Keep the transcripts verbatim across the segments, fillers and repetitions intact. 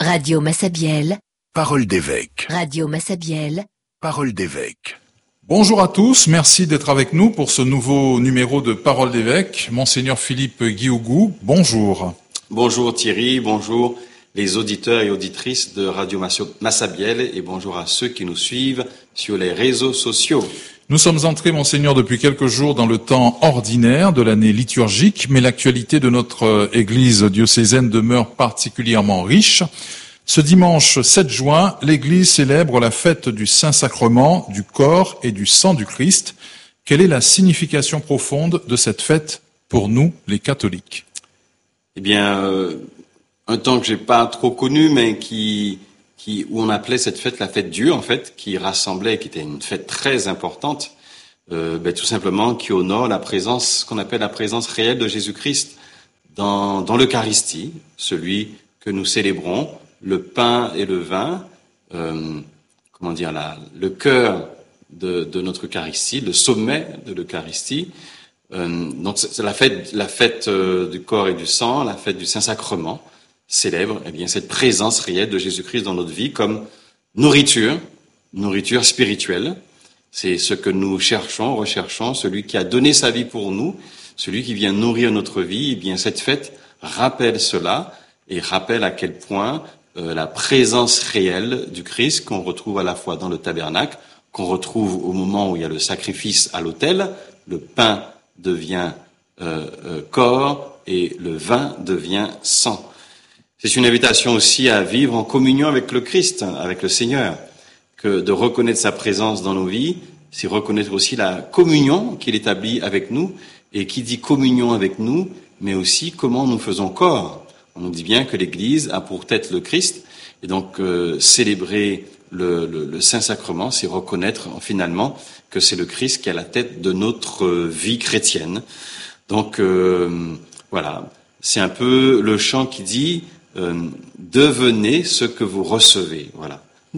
Radio Massabielle. Parole d'évêque. Radio Massabielle. Parole d'évêque. Bonjour à tous, merci d'être avec nous pour ce nouveau numéro de Parole d'évêque. Monseigneur Philippe Guiougou, bonjour. Bonjour Thierry, bonjour les auditeurs et auditrices de Radio Massabielle et bonjour à ceux qui nous suivent sur les réseaux sociaux. Nous sommes entrés, Monseigneur, depuis quelques jours dans le temps ordinaire de l'année liturgique, mais l'actualité de notre Église diocésaine demeure particulièrement riche. Ce dimanche sept juin, l'Église célèbre la fête du Saint-Sacrement, du corps et du sang du Christ. Quelle est la signification profonde de cette fête pour nous, les catholiques ? Eh bien, euh, un temps que j'ai pas trop connu, mais qui, qui, où on appelait cette fête la fête Dieu, en fait, qui rassemblait, qui était une fête très importante, euh, ben, tout simplement, qui honore la présence, ce qu'on appelle la présence réelle de Jésus-Christ dans, dans l'Eucharistie, celui que nous célébrons, le pain et le vin, euh, comment dire, la, le cœur de, de notre Eucharistie, le sommet de l'Eucharistie. Euh, donc c'est la fête, la fête euh, du corps et du sang, la fête du Saint-Sacrement, célèbre eh bien cette présence réelle de Jésus-Christ dans notre vie comme nourriture, nourriture spirituelle. C'est ce que nous cherchons, recherchons, celui qui a donné sa vie pour nous, celui qui vient nourrir notre vie. Eh bien cette fête rappelle cela et rappelle à quel point euh, la présence réelle du Christ qu'on retrouve à la fois dans le tabernacle, qu'on retrouve au moment où il y a le sacrifice à l'autel, le pain devient euh, euh, corps et le vin devient sang. C'est une invitation aussi à vivre en communion avec le Christ, avec le Seigneur, que de reconnaître sa présence dans nos vies, c'est reconnaître aussi la communion qu'il établit avec nous, et qui dit communion avec nous, mais aussi comment nous faisons corps. On nous dit bien que l'Église a pour tête le Christ, et donc euh, célébrer le, le, le Saint-Sacrement, c'est reconnaître finalement que c'est le Christ qui est à la tête de notre vie chrétienne. Donc euh, voilà, c'est un peu le chant qui dit euh, « Devenez ce que vous recevez ». Voilà, «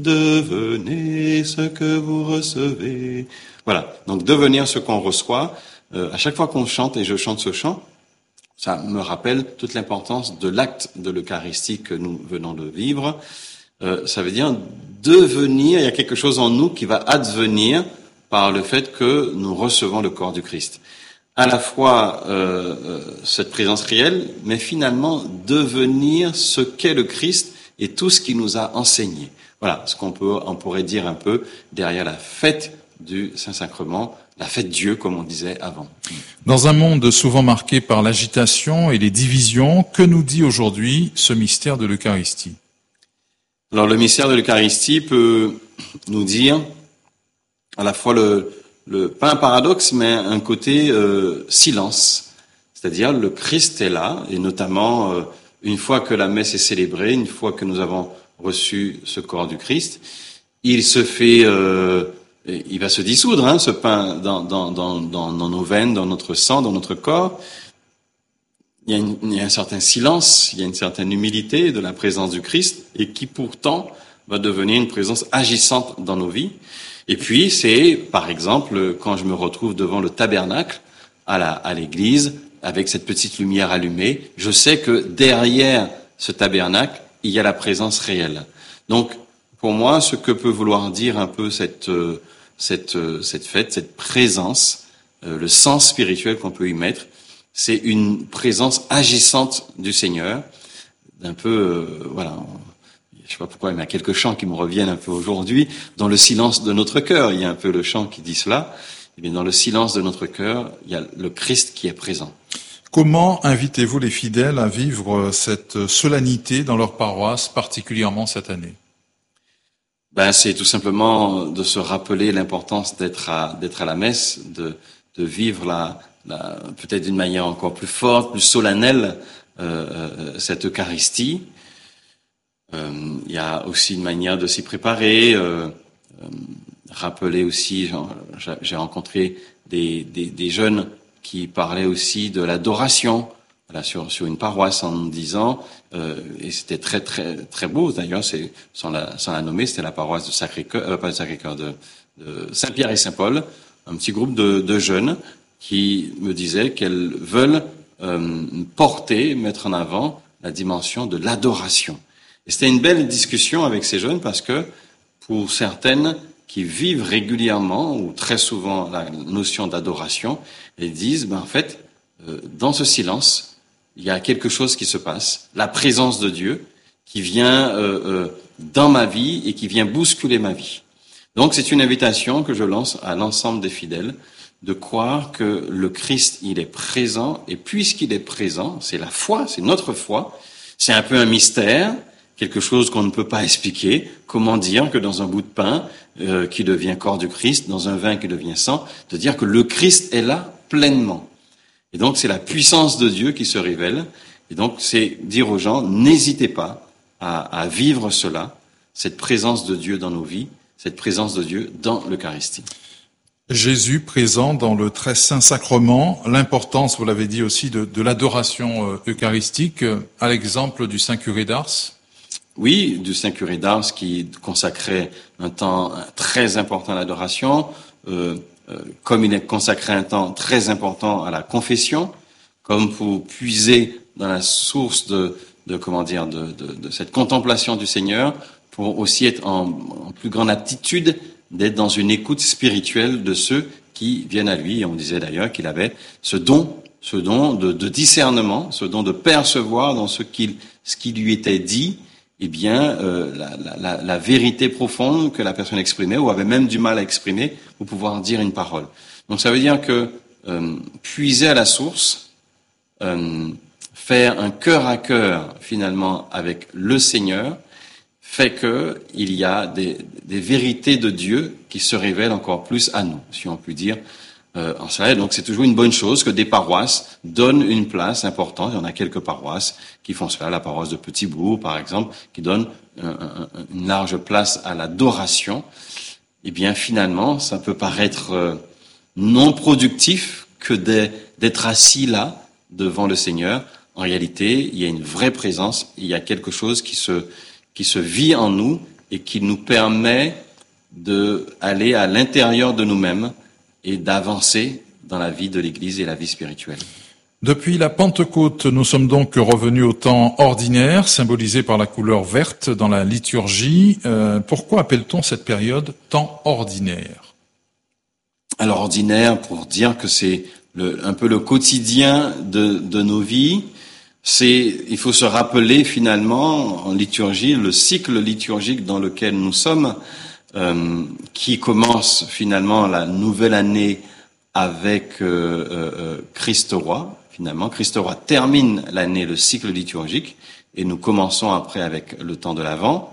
Devenez ce que vous recevez ». Voilà, donc devenir ce qu'on reçoit. Euh, à chaque fois qu'on chante, et je chante ce chant, ça me rappelle toute l'importance de l'acte de l'Eucharistie que nous venons de vivre. Euh, ça veut dire devenir, il y a quelque chose en nous qui va advenir par le fait que nous recevons le corps du Christ. À la fois euh, euh, cette présence réelle, mais finalement devenir ce qu'est le Christ et tout ce qu'il nous a enseigné. Voilà ce qu'on peut, on pourrait dire un peu derrière la fête du Saint-Sacrement, la fête Dieu, comme on disait avant. Dans un monde souvent marqué par l'agitation et les divisions, que nous dit aujourd'hui ce mystère de l'Eucharistie ? Alors le mystère de l'Eucharistie peut nous dire à la fois le, le pas un paradoxe, mais un côté euh, silence. C'est-à-dire le Christ est là, et notamment euh, une fois que la messe est célébrée, une fois que nous avons reçu ce corps du Christ, il se fait... Euh, il va se dissoudre, hein, ce pain, dans, dans, dans, dans, dans nos veines, dans notre sang, dans notre corps. Il y, a une, il y a un certain silence, il y a une certaine humilité de la présence du Christ, et qui pourtant va devenir une présence agissante dans nos vies. Et puis, c'est, par exemple, quand je me retrouve devant le tabernacle, à la, à l'église, avec cette petite lumière allumée, je sais que derrière ce tabernacle, il y a la présence réelle. Donc, pour moi, ce que peut vouloir dire un peu cette, euh, cette, euh, cette fête, cette présence, euh, le sens spirituel qu'on peut y mettre, c'est une présence agissante du Seigneur, d'un peu, euh, voilà, je sais pas pourquoi, mais il y a quelques chants qui me reviennent un peu aujourd'hui. Dans le silence de notre cœur, il y a un peu le chant qui dit cela. Et bien, dans le silence de notre cœur, il y a le Christ qui est présent. Comment invitez-vous les fidèles à vivre cette solennité dans leur paroisse, particulièrement cette année ? Ben, c'est tout simplement de se rappeler l'importance d'être à, d'être à la messe, de, de vivre la, la, peut-être d'une manière encore plus forte, plus solennelle, euh, cette Eucharistie. Euh, il y a aussi une manière de s'y préparer, euh, euh, rappeler aussi, j'ai rencontré des, des, des jeunes qui parlaient aussi de l'adoration, voilà, sur, sur une paroisse en disant, euh, et c'était très très très beau d'ailleurs, c'est sans la sans la nommer, c'était la paroisse de Sacré-Cœur, euh, pas de Sacré-Cœur, de, de Saint-Pierre et Saint-Paul, un petit groupe de, de jeunes qui me disaient qu'elles veulent euh, porter, mettre en avant la dimension de l'adoration. Et c'était une belle discussion avec ces jeunes parce que pour certaines qui vivent régulièrement ou très souvent la notion d'adoration, elles disent, ben en fait, euh, dans ce silence, il y a quelque chose qui se passe, la présence de Dieu qui vient euh, euh, dans ma vie et qui vient bousculer ma vie. Donc c'est une invitation que je lance à l'ensemble des fidèles de croire que le Christ, il est présent, et puisqu'il est présent, c'est la foi, c'est notre foi, c'est un peu un mystère, quelque chose qu'on ne peut pas expliquer. Comment dire que dans un bout de pain euh, qui devient corps du Christ, dans un vin qui devient sang, de dire que le Christ est là pleinement. Et donc c'est la puissance de Dieu qui se révèle, et donc c'est dire aux gens, n'hésitez pas à, à vivre cela, cette présence de Dieu dans nos vies, cette présence de Dieu dans l'Eucharistie. Jésus présent dans le très saint sacrement, l'importance, vous l'avez dit aussi, de, de l'adoration euh, eucharistique, euh, à l'exemple du Saint Curé d'Ars. Oui, du Saint Curé d'Ars qui consacrait un temps très important à l'adoration, euh, euh, comme il est consacré un temps très important à la confession, comme pour puiser dans la source de, de comment dire, de, de, de cette contemplation du Seigneur, pour aussi être en, en plus grande aptitude d'être dans une écoute spirituelle de ceux qui viennent à lui. Et on disait d'ailleurs qu'il avait ce don, ce don de, de discernement, ce don de percevoir dans ce, qu'il, ce qui lui était dit, eh bien, euh, la, la, la vérité profonde que la personne exprimait ou avait même du mal à exprimer pour pouvoir dire une parole. Donc ça veut dire que euh, puiser à la source, euh, faire un cœur à cœur finalement avec le Seigneur, fait que il y a des, des vérités de Dieu qui se révèlent encore plus à nous, si on peut dire euh, en cela. Donc c'est toujours une bonne chose que des paroisses donnent une place importante. Il y en a quelques paroisses qui font cela, la paroisse de Petit-Bourg par exemple, qui donne un, un, une large place à l'adoration. Eh bien finalement, ça peut paraître euh, non productif que de, d'être assis là devant le Seigneur. En réalité, il y a une vraie présence, il y a quelque chose qui se qui se vit en nous et qui nous permet d'aller à l'intérieur de nous-mêmes et d'avancer dans la vie de l'Église et la vie spirituelle. Depuis la Pentecôte, nous sommes donc revenus au temps ordinaire, symbolisé par la couleur verte dans la liturgie. Euh, pourquoi appelle-t-on cette période temps ordinaire ? Alors ordinaire, pour dire que c'est le, un peu le quotidien de, de nos vies. C'est, il faut se rappeler finalement en liturgie le cycle liturgique dans lequel nous sommes, euh, qui commence finalement la nouvelle année avec euh, euh, Christ Roi. Finalement, Christ Roi termine l'année, le cycle liturgique, et nous commençons après avec le temps de l'Avent.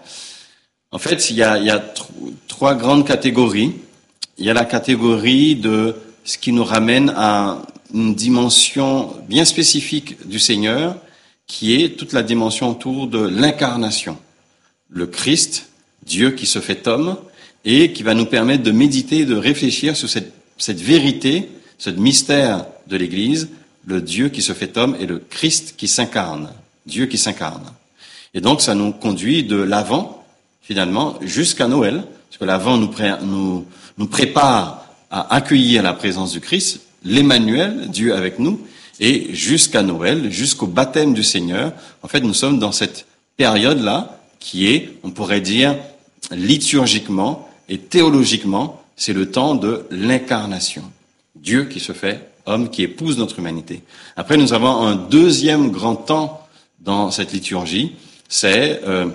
En fait, il y a, il y a tr- trois grandes catégories. Il y a la catégorie de ce qui nous ramène à une dimension bien spécifique du Seigneur, qui est toute la dimension autour de l'incarnation. Le Christ, Dieu qui se fait homme, et qui va nous permettre de méditer, de réfléchir sur cette, cette vérité, ce mystère de l'Église, le Dieu qui se fait homme et le Christ qui s'incarne, Dieu qui s'incarne. Et donc ça nous conduit de l'Avent, finalement, jusqu'à Noël, parce que l'Avent nous, pré- nous, nous prépare à accueillir la présence du Christ, l'Emmanuel, Dieu avec nous, et jusqu'à Noël, jusqu'au baptême du Seigneur. En fait, nous sommes dans cette période-là qui est, on pourrait dire, liturgiquement et théologiquement, c'est le temps de l'incarnation. Dieu qui se fait homme, qui épouse notre humanité. Après, nous avons un deuxième grand temps dans cette liturgie, c'est euh,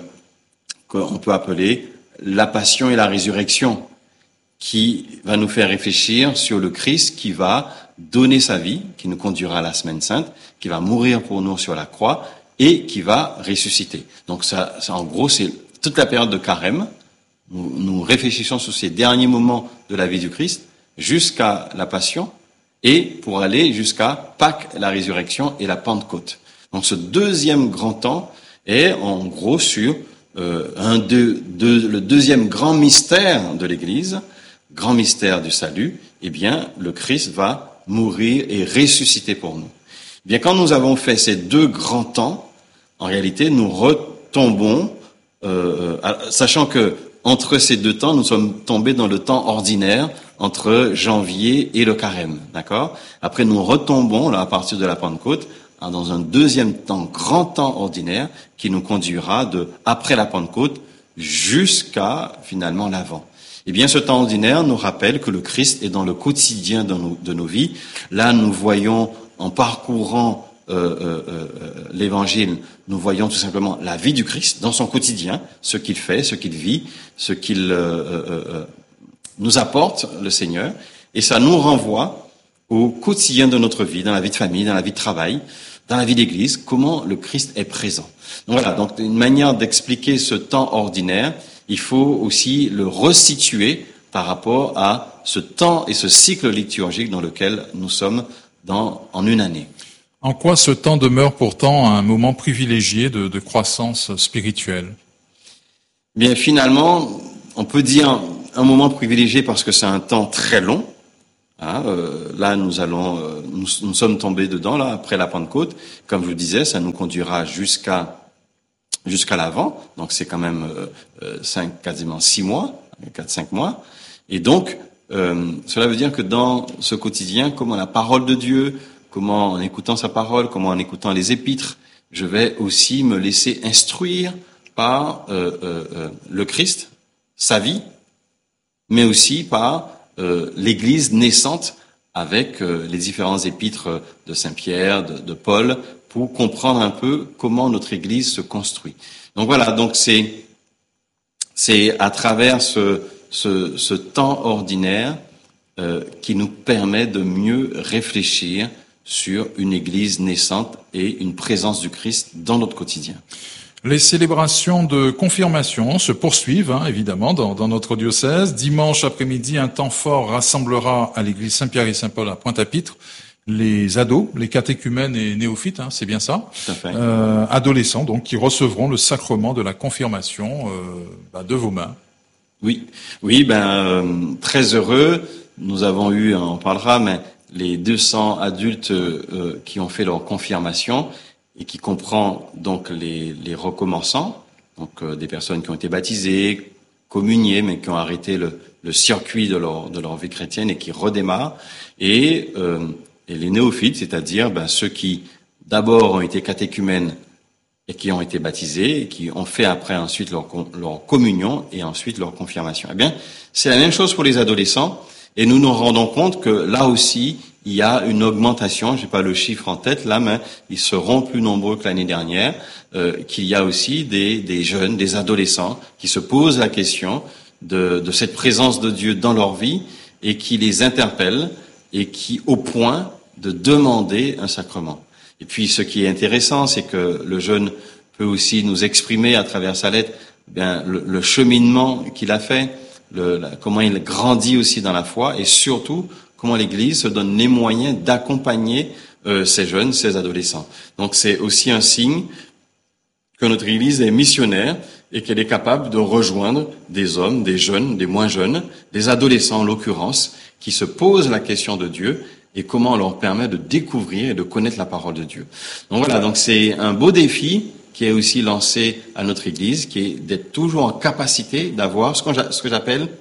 qu'on peut appeler la passion et la résurrection, qui va nous faire réfléchir sur le Christ qui va donner sa vie, qui nous conduira à la Semaine Sainte, qui va mourir pour nous sur la croix et qui va ressusciter. Donc ça, ça en gros, c'est toute la période de carême. Nous, nous réfléchissons sur ces derniers moments de la vie du Christ jusqu'à la Passion et pour aller jusqu'à Pâques, la résurrection et la Pentecôte. Donc ce deuxième grand temps est en gros sur euh, un de, de, le deuxième grand mystère de l'Église, grand mystère du salut. Eh bien, le Christ va mourir et ressusciter pour nous. Eh bien, quand nous avons fait ces deux grands temps, en réalité, nous retombons, euh, sachant que entre ces deux temps, nous sommes tombés dans le temps ordinaire entre janvier et le carême, d'accord ? Après, nous retombons là à partir de la Pentecôte hein, dans un deuxième temps, grand temps ordinaire, qui nous conduira de après la Pentecôte jusqu'à finalement l'Avent. Eh bien, ce temps ordinaire nous rappelle que le Christ est dans le quotidien de nos, de nos vies. Là, nous voyons, en parcourant euh, euh, euh, l'Évangile, nous voyons tout simplement la vie du Christ dans son quotidien, ce qu'il fait, ce qu'il vit, ce qu'il euh, euh, nous apporte, le Seigneur. Et ça nous renvoie au quotidien de notre vie, dans la vie de famille, dans la vie de travail, dans la vie d'église, comment le Christ est présent. Donc voilà, donc une manière d'expliquer ce temps ordinaire, il faut aussi le resituer par rapport à ce temps et ce cycle liturgique dans lequel nous sommes dans, en une année. En quoi ce temps demeure pourtant un moment privilégié de, de croissance spirituelle? Bien, finalement, on peut dire un moment privilégié parce que c'est un temps très long. Hein, euh, là, nous allons, euh, nous, nous sommes tombés dedans là après la Pentecôte. Comme je vous disais, ça nous conduira jusqu'à jusqu'à l'Avent. Donc, c'est quand même euh, euh, cinq, quasiment six mois, quatre, cinq mois. Et donc, euh, cela veut dire que dans ce quotidien, comment la parole de Dieu, comment en écoutant sa parole, comment en écoutant les épîtres, je vais aussi me laisser instruire par euh, euh, euh, le Christ, sa vie, mais aussi par euh, l'Église naissante avec euh, les différents épîtres de Saint-Pierre, de, de Paul, pour comprendre un peu comment notre Église se construit. Donc voilà, donc c'est c'est à travers ce ce, ce temps ordinaire euh, qui nous permet de mieux réfléchir sur une Église naissante et une présence du Christ dans notre quotidien. Les célébrations de confirmation se poursuivent, hein, évidemment, dans, dans notre diocèse. Dimanche après-midi, un temps fort rassemblera à l'église Saint-Pierre et Saint-Paul à Pointe-à-Pitre les ados, les catéchumènes et néophytes, hein, c'est bien ça, Tout à fait. euh, adolescents, donc, qui recevront le sacrement de la confirmation euh, bah, de vos mains. Oui, oui, ben euh, très heureux. Nous avons eu, on parlera, mais les deux cents adultes euh, qui ont fait leur confirmation, et qui comprend donc les, les recommençants, donc euh, des personnes qui ont été baptisées, communiées, mais qui ont arrêté le, le circuit de leur, de leur vie chrétienne et qui redémarrent, et, euh, et les néophytes, c'est-à-dire ben, ceux qui d'abord ont été catéchumènes et qui ont été baptisés, et qui ont fait après ensuite leur, leur communion et ensuite leur confirmation. Eh bien, c'est la même chose pour les adolescents, et nous nous rendons compte que là aussi, il y a une augmentation, j'ai pas le chiffre en tête là, mais ils seront plus nombreux que l'année dernière, euh, qu'il y a aussi des, des jeunes, des adolescents qui se posent la question de, de cette présence de Dieu dans leur vie et qui les interpelle et qui, au point de demander un sacrement. Et puis ce qui est intéressant, c'est que le jeune peut aussi nous exprimer à travers sa lettre bien le, le cheminement qu'il a fait, le, la, comment il grandit aussi dans la foi et surtout comment l'Église se donne les moyens d'accompagner euh, ces jeunes, ces adolescents. Donc c'est aussi un signe que notre Église est missionnaire et qu'elle est capable de rejoindre des hommes, des jeunes, des moins jeunes, des adolescents en l'occurrence, qui se posent la question de Dieu et comment on leur permet de découvrir et de connaître la parole de Dieu. Donc voilà, donc c'est un beau défi qui est aussi lancé à notre Église, qui est d'être toujours en capacité d'avoir ce, qu'on, ce que j'appelle,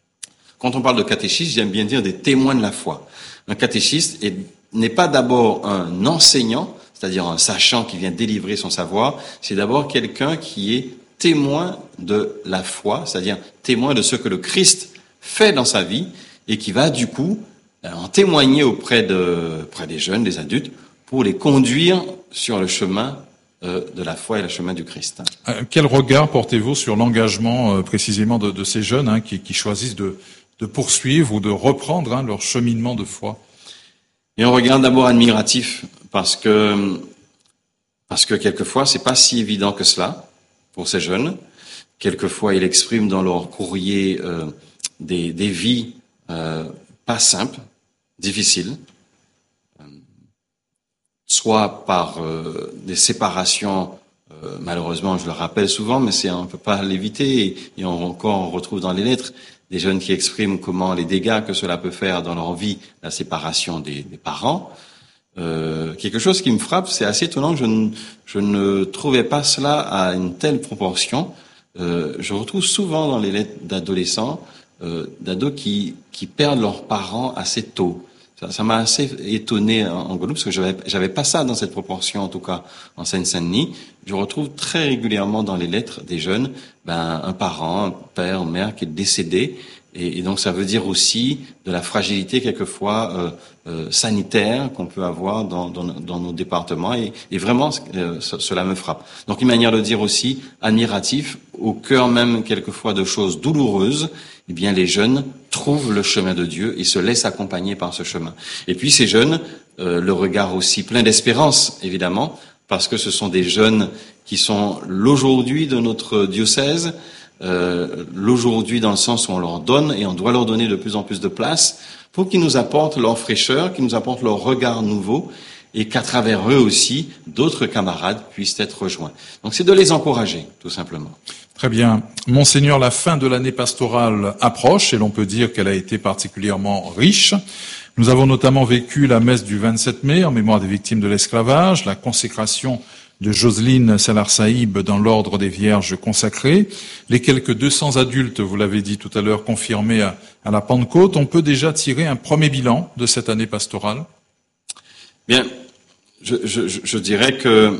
quand on parle de catéchistes, j'aime bien dire des témoins de la foi. Un catéchiste est, n'est pas d'abord un enseignant, c'est-à-dire un sachant qui vient délivrer son savoir, c'est d'abord quelqu'un qui est témoin de la foi, c'est-à-dire témoin de ce que le Christ fait dans sa vie et qui va du coup en témoigner auprès, de, auprès des jeunes, des adultes, pour les conduire sur le chemin euh, de la foi et le chemin du Christ. Euh, quel regard portez-vous sur l'engagement euh, précisément de, de ces jeunes hein, qui, qui choisissent de de poursuivre ou de reprendre hein, leur cheminement de foi? Et on regarde d'abord admiratif, parce que parce que quelquefois c'est pas si évident que cela pour ces jeunes. Quelquefois ils expriment dans leur courrier euh, des, des vies euh, pas simples, difficiles, euh, soit par euh, des séparations. Euh, malheureusement, je le rappelle souvent, mais c'est on peut pas l'éviter. Et, et on, encore on retrouve dans les lettres des jeunes qui expriment comment les dégâts que cela peut faire dans leur vie, la séparation des, des parents. Euh, quelque chose qui me frappe, c'est assez étonnant, je ne, je ne trouvais pas cela à une telle proportion. Euh, je retrouve souvent dans les lettres d'adolescents, euh, d'ados qui, qui perdent leurs parents assez tôt. Ça, ça m'a assez étonné en, en Guadeloupe, parce que j'avais, j'avais pas ça dans cette proportion, en tout cas en Seine-Saint-Denis. Je retrouve très régulièrement dans les lettres des jeunes, ben, un parent, un père, une mère qui est décédé. Et, et donc ça veut dire aussi de la fragilité quelquefois euh, euh, sanitaire qu'on peut avoir dans, dans, dans nos départements. Et, et vraiment, euh, cela me frappe. Donc une manière de dire aussi admiratif, au cœur même quelquefois de choses douloureuses, eh bien les jeunes trouvent le chemin de Dieu et se laissent accompagner par ce chemin. Et puis ces jeunes, euh, le regard aussi plein d'espérance, évidemment, parce que ce sont des jeunes qui sont l'aujourd'hui de notre diocèse, euh, l'aujourd'hui dans le sens où on leur donne, et on doit leur donner de plus en plus de place, pour qu'ils nous apportent leur fraîcheur, qu'ils nous apportent leur regard nouveau, et qu'à travers eux aussi, d'autres camarades puissent être rejoints. Donc c'est de les encourager, tout simplement. Très bien. Monseigneur, la fin de l'année pastorale approche, et l'on peut dire qu'elle a été particulièrement riche. Nous avons notamment vécu la messe du vingt-sept mai en mémoire des victimes de l'esclavage, la consécration de Jocelyne Salar Saïb dans l'ordre des Vierges consacrées, les quelques deux cents adultes, vous l'avez dit tout à l'heure, confirmés à, à la Pentecôte. On peut déjà tirer un premier bilan de cette année pastorale? Bien, je, je, je dirais que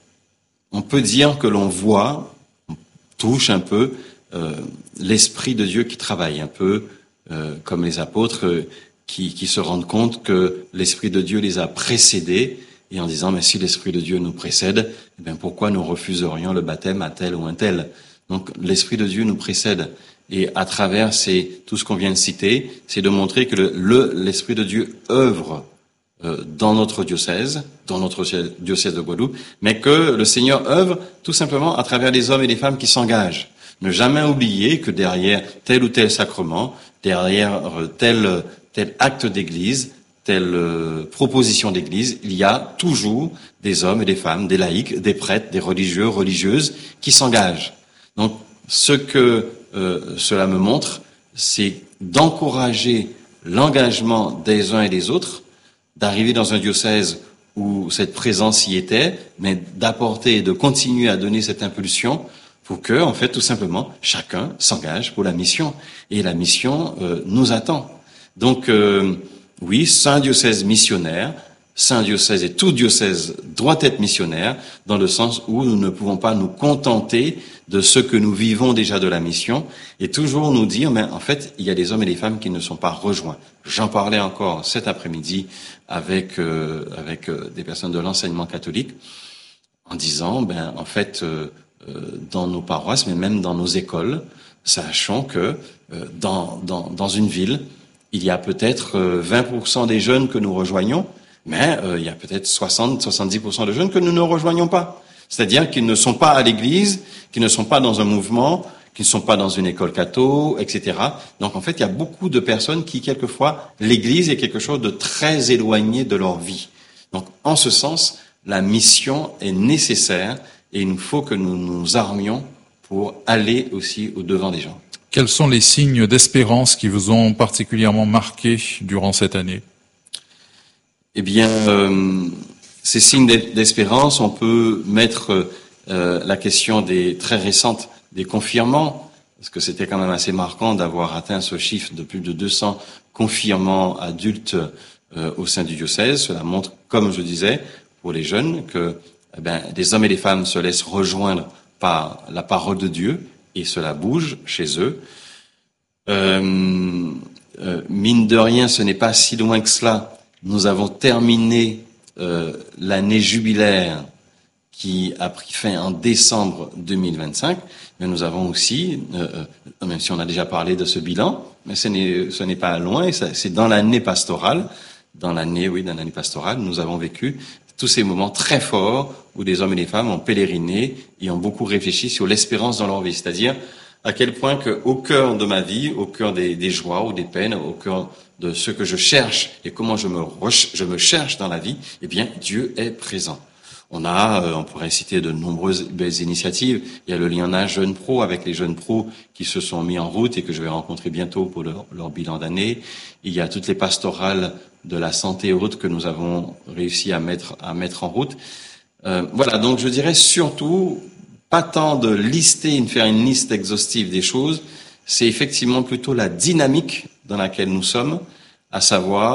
on peut dire que l'on voit, on touche un peu euh, l'Esprit de Dieu qui travaille, un peu euh, comme les apôtres euh, qui, qui se rendent compte que l'Esprit de Dieu les a précédés, et en disant, mais si l'Esprit de Dieu nous précède, eh bien pourquoi nous refuserions le baptême à tel ou un tel? Donc l'Esprit de Dieu nous précède, et à travers ces, tout ce qu'on vient de citer, c'est de montrer que le, le, l'Esprit de Dieu œuvre euh, dans notre diocèse, dans notre diocèse de Guadeloupe, mais que le Seigneur œuvre tout simplement à travers les hommes et les femmes qui s'engagent. Ne jamais oublier que derrière tel ou tel sacrement, derrière tel, tel acte d'église, telle euh, proposition d'église, il y a toujours des hommes et des femmes, des laïcs, des prêtres, des religieux, religieuses qui s'engagent. Donc, ce que euh, cela me montre, c'est d'encourager l'engagement des uns et des autres, d'arriver dans un diocèse où cette présence y était, mais d'apporter et de continuer à donner cette impulsion pour que, en fait, tout simplement, chacun s'engage pour la mission. Et la mission euh, nous attend. Donc, euh, oui, Saint diocèse missionnaire, Saint diocèse et tout diocèse doit être missionnaire, dans le sens où nous ne pouvons pas nous contenter de ce que nous vivons déjà de la mission, et toujours nous dire, mais en fait, il y a des hommes et des femmes qui ne sont pas rejoints. J'en parlais encore cet après-midi avec euh, avec euh, des personnes de l'enseignement catholique, en disant, ben en fait, euh, euh, dans nos paroisses, mais même dans nos écoles, sachons que euh, dans dans dans une ville, il y a peut-être vingt pour cent des jeunes que nous rejoignons, mais euh, il y a peut-être soixante à soixante-dix pour cent de jeunes que nous ne rejoignons pas. C'est-à-dire qu'ils ne sont pas à l'église, qu'ils ne sont pas dans un mouvement, qu'ils ne sont pas dans une école catho, et cetera. Donc en fait, il y a beaucoup de personnes qui, quelquefois, l'église est quelque chose de très éloigné de leur vie. Donc en ce sens, la mission est nécessaire et il nous faut que nous nous armions pour aller aussi au-devant des gens. Quels sont les signes d'espérance qui vous ont particulièrement marqué durant cette année? Eh bien, euh, ces signes d'espérance, on peut mettre euh, la question des très récentes des confirmants, parce que c'était quand même assez marquant d'avoir atteint ce chiffre de plus de deux cents confirmants adultes euh, au sein du diocèse. Cela montre, comme je disais, pour les jeunes, que eh bien, des hommes et des femmes se laissent rejoindre par la parole de Dieu, et cela bouge chez eux. Euh, euh, mine de rien, ce n'est pas si loin que cela. Nous avons terminé euh, l'année jubilaire qui a pris fin en décembre deux mille vingt-cinq, mais nous avons aussi, euh, même si on a déjà parlé de ce bilan, mais ce n'est, ce n'est pas loin, c'est dans l'année pastorale, dans l'année, oui, dans l'année pastorale, nous avons vécu tous ces moments très forts où des hommes et des femmes ont pèleriné et ont beaucoup réfléchi sur l'espérance dans leur vie. C'est-à-dire à quel point que, au cœur de ma vie, au cœur des, des joies ou des peines, au cœur de ce que je cherche et comment je me, re- je me cherche dans la vie, eh bien, Dieu est présent. On a, euh, on pourrait citer de nombreuses belles initiatives. Il y a le Liana Jeunes Pro avec les jeunes pros qui se sont mis en route et que je vais rencontrer bientôt pour leur, leur bilan d'année. Il y a toutes les pastorales de la santé et autres que nous avons réussi à mettre, à mettre en route. Euh, voilà, donc je dirais surtout, pas tant de lister, de faire une liste exhaustive des choses, c'est effectivement plutôt la dynamique dans laquelle nous sommes, à savoir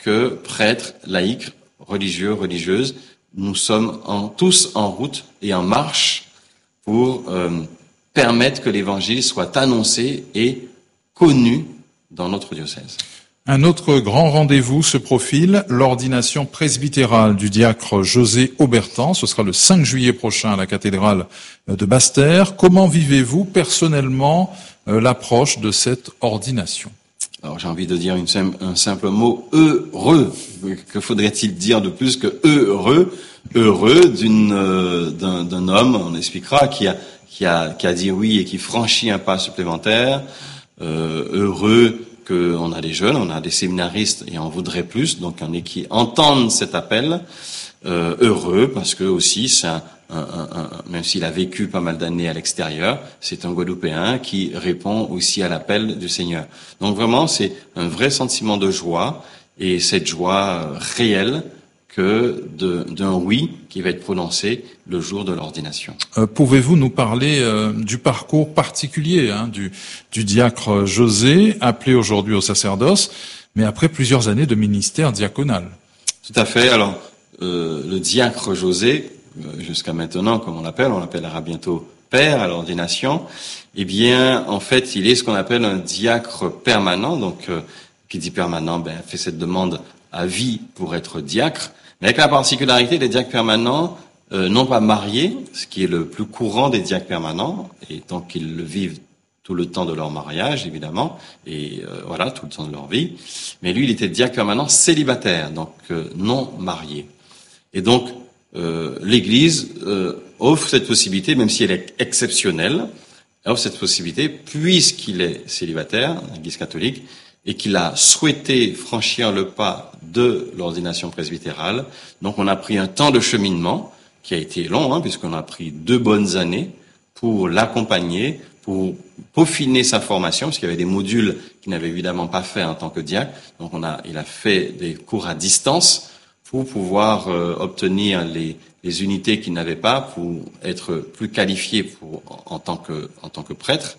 que prêtres, laïcs, religieux, religieuses, nous sommes en, tous en route et en marche pour euh, permettre que l'Évangile soit annoncé et connu dans notre diocèse. Un autre grand rendez-vous se profile, l'ordination presbytérale du diacre José Aubertan. Ce sera le cinq juillet prochain à la cathédrale de Basse-Terre. Comment vivez-vous personnellement euh, l'approche de cette ordination ? Alors j'ai envie de dire une simple, un simple mot, heureux. Que faudrait-il dire de plus que heureux ? Heureux d'une, euh, d'un, d'un homme, on expliquera, qui a, qui a, qui a dit oui et qui franchit un pas supplémentaire. Euh, heureux qu'on a des jeunes, on a des séminaristes et on voudrait plus, donc on est qui entendent cet appel. Euh, heureux parce que aussi c'est un, un, un, un, même s'il a vécu pas mal d'années à l'extérieur, c'est un Guadeloupéen qui répond aussi à l'appel du Seigneur. Donc vraiment c'est un vrai sentiment de joie et cette joie réelle que de, d'un oui qui va être prononcé le jour de l'ordination. Euh, pouvez-vous nous parler euh, du parcours particulier hein, du, du diacre José, appelé aujourd'hui au sacerdoce, mais après plusieurs années de ministère diaconal ? Tout à fait. Alors, euh, le diacre José, euh, jusqu'à maintenant, comme on l'appelle, on l'appellera bientôt père à l'ordination, eh bien, en fait, il est ce qu'on appelle un diacre permanent. Donc, euh, qui dit permanent, ben, fait cette demande à vie pour être diacre. Mais avec la particularité des diacres permanents, euh, non pas mariés, ce qui est le plus courant des diacres permanents, et tant qu'ils le vivent tout le temps de leur mariage, évidemment, et euh, voilà, tout le temps de leur vie. Mais lui, il était diacre permanent célibataire, donc euh, non marié. Et donc, euh, l'Église euh, offre cette possibilité, même si elle est exceptionnelle, elle offre cette possibilité, puisqu'il est célibataire, l'Église catholique, et qu'il a souhaité franchir le pas de l'ordination presbytérale. Donc on a pris un temps de cheminement qui a été long, hein, puisqu'on a pris deux bonnes années pour l'accompagner, pour peaufiner sa formation, parce qu'il y avait des modules qu'il n'avait évidemment pas fait en tant que diacre. Donc on a, il a fait des cours à distance pour pouvoir euh, obtenir les, les unités qu'il n'avait pas, pour être plus qualifié pour, en, en tant que, en tant que prêtre.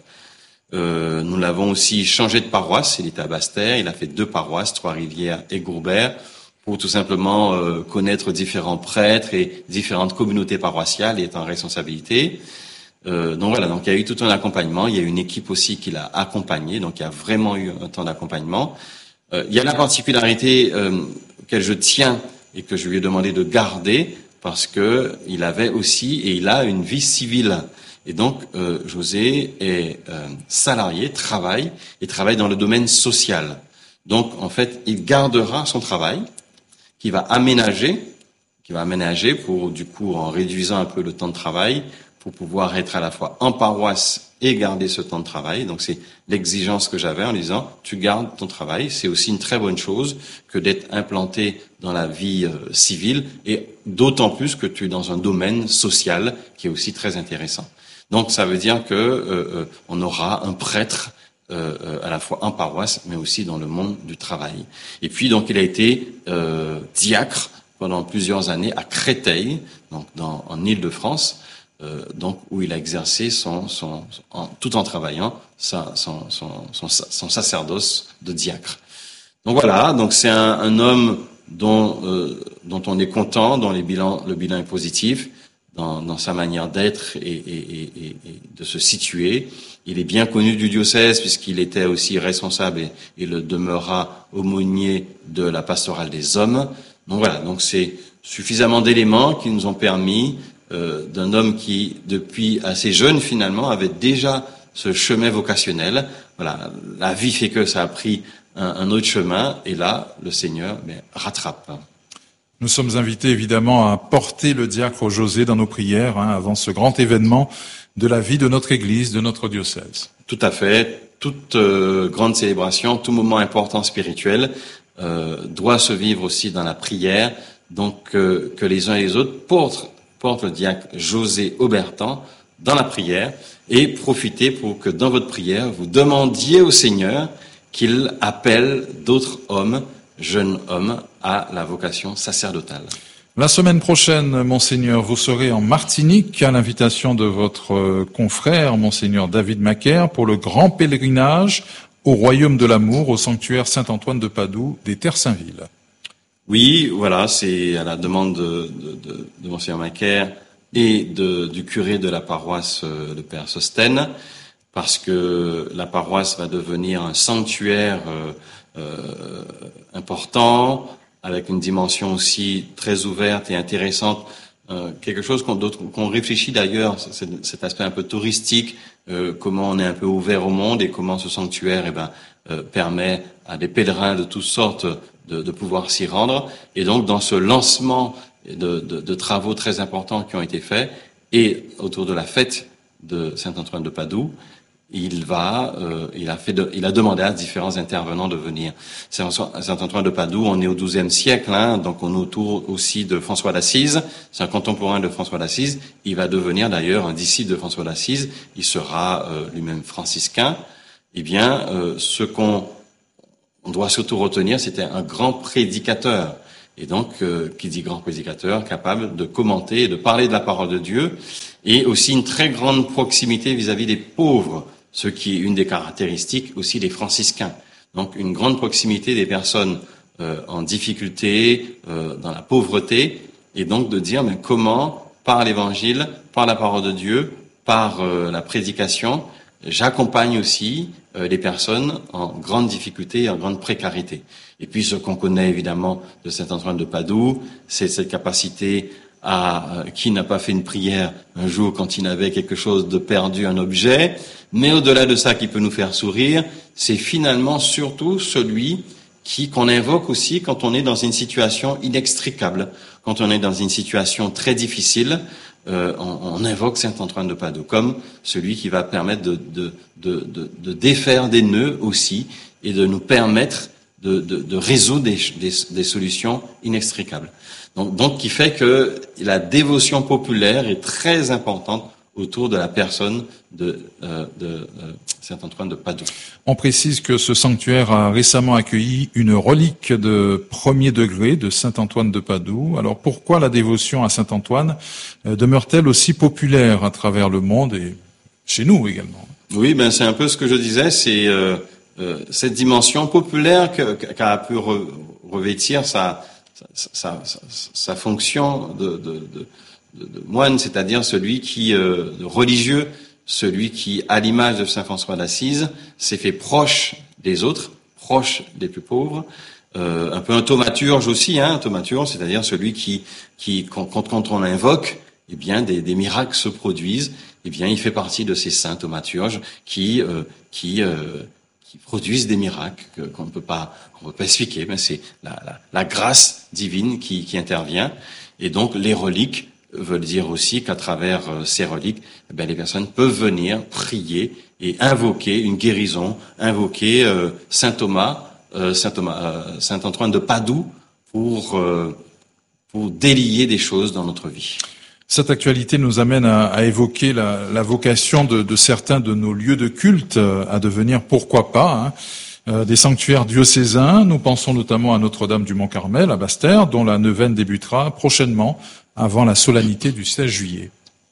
Euh, nous l'avons aussi changé de paroisse. Il était à Basse-Terre, il a fait deux paroisses, Trois-Rivières et Gourbert, pour tout simplement euh, connaître différents prêtres et différentes communautés paroissiales et être en responsabilité. Euh, donc voilà, donc il y a eu tout un accompagnement. Il y a une équipe aussi qui l'a accompagné, donc il y a vraiment eu un temps d'accompagnement. Euh, il y a la particularité euh, auquel je tiens et que je lui ai demandé de garder, parce que il avait aussi et il a une vie civile. Et donc, euh, José est euh, salarié, travaille, et travaille dans le domaine social. Donc, en fait, il gardera son travail, qui va aménager, qui va aménager pour, du coup, en réduisant un peu le temps de travail, pour pouvoir être à la fois en paroisse et garder ce temps de travail. Donc, c'est l'exigence que j'avais en disant, tu gardes ton travail. C'est aussi une très bonne chose que d'être implanté dans la vie euh, civile, et d'autant plus que tu es dans un domaine social qui est aussi très intéressant. Donc ça veut dire que euh, on aura un prêtre euh, à la fois en paroisse, mais aussi dans le monde du travail. Et puis donc il a été euh, diacre pendant plusieurs années à Créteil, donc dans, en Île-de-France, euh, donc où il a exercé son, son, en, tout en travaillant sa, son, son, son, son sacerdoce de diacre. Donc voilà, donc c'est un, un homme dont, euh, dont on est content, dont les bilans, le bilan est positif. Dans, dans sa manière d'être et, et, et, et de se situer. Il est bien connu du diocèse puisqu'il était aussi responsable et, et le demeura aumônier de la pastorale des hommes. Donc voilà, donc c'est suffisamment d'éléments qui nous ont permis euh, d'un homme qui, depuis assez jeune finalement, avait déjà ce chemin vocationnel. Voilà, la vie fait que ça a pris un, un autre chemin et là, le Seigneur mais, rattrape. Nous sommes invités évidemment à porter le diacre José dans nos prières hein, avant ce grand événement de la vie de notre Église, de notre diocèse. Tout à fait. Toute euh, grande célébration, tout moment important spirituel euh, doit se vivre aussi dans la prière. Donc euh, que les uns et les autres portent, portent le diacre José Aubertan dans la prière et profitez pour que dans votre prière, vous demandiez au Seigneur qu'il appelle d'autres hommes, jeunes hommes, à la vocation sacerdotale. La semaine prochaine, Monseigneur, vous serez en Martinique à l'invitation de votre confrère, Monseigneur David Macaire, pour le grand pèlerinage au Royaume de l'Amour, au sanctuaire Saint-Antoine de Padoue des Terres-Saint-Ville. Oui, voilà, c'est à la demande de, de, de, de Monseigneur Macaire et de, du curé de la paroisse, le Père Sostène, parce que la paroisse va devenir un sanctuaire euh, euh, important, avec une dimension aussi très ouverte et intéressante, euh, quelque chose qu'on, qu'on réfléchit d'ailleurs, c'est, cet aspect un peu touristique, euh, comment on est un peu ouvert au monde et comment ce sanctuaire eh ben, euh, permet à des pèlerins de toutes sortes de, de pouvoir s'y rendre. Et donc dans ce lancement de, de, de travaux très importants qui ont été faits, et autour de la fête de Saint-Antoine de Padoue, il va, euh, il a fait, de, il a demandé à différents intervenants de venir. Saint-Antoine de Padoue, on est au douzième siècle, hein, donc on est autour aussi de François d'Assise. C'est un contemporain de François d'Assise. Il va devenir d'ailleurs un disciple de François d'Assise. Il sera euh, lui-même franciscain. Eh bien, euh, ce qu'on on doit surtout retenir, c'était un grand prédicateur. Et donc, euh, qui dit grand prédicateur, capable de commenter et de parler de la parole de Dieu, et aussi une très grande proximité vis-à-vis des pauvres, ce qui est une des caractéristiques aussi des franciscains. Donc, une grande proximité des personnes euh, en difficulté, euh, dans la pauvreté, et donc de dire, mais comment, par l'évangile, par la parole de Dieu, par euh, la prédication, j'accompagne aussi euh, les personnes en grande difficulté et en grande précarité. Et puis ce qu'on connaît évidemment de Saint-Antoine de Padoue, c'est cette capacité à euh, qui n'a pas fait une prière un jour quand il avait quelque chose de perdu, un objet, mais au-delà de ça qui peut nous faire sourire, c'est finalement surtout celui qui qu'on invoque aussi quand on est dans une situation inextricable, quand on est dans une situation très difficile. Euh, on, on invoque Saint-Antoine de Padoue comme celui qui va permettre de, de, de, de, de défaire des nœuds aussi et de nous permettre de, de, de résoudre des, des, des solutions inextricables. Donc, donc, qui fait que la dévotion populaire est très importante autour de la personne de, euh, de euh, Saint-Antoine de Padoue. On précise que ce sanctuaire a récemment accueilli une relique de premier degré de Saint-Antoine de Padoue. Alors pourquoi la dévotion à Saint-Antoine euh, demeure-t-elle aussi populaire à travers le monde et chez nous également? Oui, ben c'est un peu ce que je disais, c'est euh, euh, cette dimension populaire que, qu'a pu re, revêtir sa, sa, sa, sa, sa fonction de, de, de De, de moine, c'est-à-dire celui qui, euh, de religieux, celui qui, à l'image de saint François d'Assise, s'est fait proche des autres, proche des plus pauvres, euh, un peu un thaumaturge aussi, hein, un thaumaturge, c'est-à-dire celui qui, qui quand, quand on invoque, eh bien, des, des miracles se produisent. Eh bien, il fait partie de ces saints thaumaturges qui, euh, qui, euh, qui produisent des miracles que, qu'on ne peut pas, qu'on peut pas expliquer, mais c'est la, la, la grâce divine qui, qui intervient. Et donc, les reliques veut dire aussi qu'à travers euh, ces reliques, eh bien, les personnes peuvent venir prier et invoquer une guérison, invoquer euh, saint Thomas, euh, saint Thomas, euh, saint Antoine de Padoue pour euh, pour délier des choses dans notre vie. Cette actualité nous amène à, à évoquer la, la vocation de, de certains de nos lieux de culte à devenir, pourquoi pas, hein, euh, des sanctuaires diocésains. Nous pensons notamment à Notre-Dame du Mont-Carmel, à Basse-Terre, dont la neuvaine débutera prochainement, avant la solennité du seize juillet.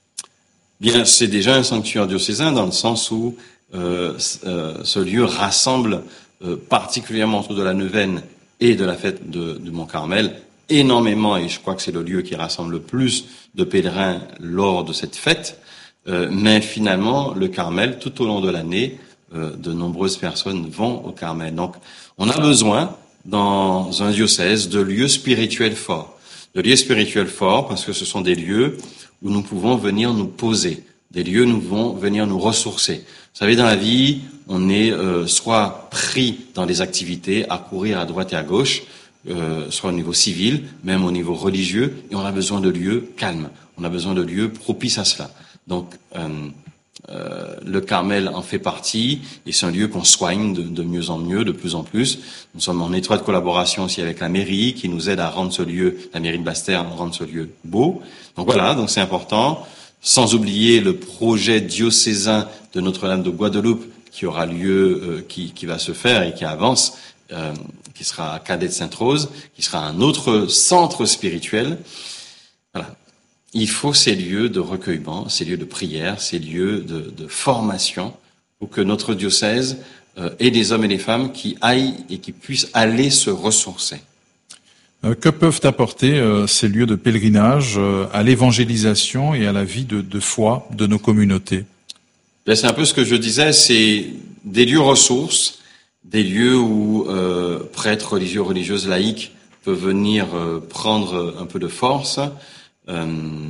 Bien, c'est déjà un sanctuaire diocésain dans le sens où euh, euh, ce lieu rassemble euh, particulièrement autour de la neuvaine et de la fête de, de Mont-Carmel énormément, et je crois que c'est le lieu qui rassemble le plus de pèlerins lors de cette fête. Euh, mais finalement, le Carmel, tout au long de l'année, euh, de nombreuses personnes vont au Carmel. Donc, on a besoin, dans un diocèse, de lieux spirituels forts. De lieux spirituels forts, parce que ce sont des lieux où nous pouvons venir nous poser, des lieux où nous pouvons venir nous ressourcer. Vous savez, dans la vie, on est euh, soit pris dans des activités, à courir à droite et à gauche, euh, soit au niveau civil, même au niveau religieux, et on a besoin de lieux calmes, on a besoin de lieux propices à cela. Donc, euh, Euh, le Carmel en fait partie, et c'est un lieu qu'on soigne de, de mieux en mieux, de plus en plus. Nous sommes en étroite collaboration aussi avec la mairie, qui nous aide à rendre ce lieu, la mairie de Basse-Terre, à rendre ce lieu beau. Donc voilà, donc c'est important. Sans oublier le projet diocésain de Notre-Dame de Guadeloupe, qui aura lieu, euh, qui, qui va se faire et qui avance, euh, qui sera à Cadet de Sainte-Rose, qui sera un autre centre spirituel. Voilà. Il faut ces lieux de recueillement, ces lieux de prière, ces lieux de, de formation, pour que notre diocèse euh, ait des hommes et des femmes qui aillent et qui puissent aller se ressourcer. Euh, que peuvent apporter euh, ces lieux de pèlerinage euh, à l'évangélisation et à la vie de, de foi de nos communautés? Ben, c'est un peu ce que je disais, c'est des lieux ressources, des lieux où euh, prêtres, religieux, religieuses, laïcs peuvent venir euh, prendre un peu de force, euh,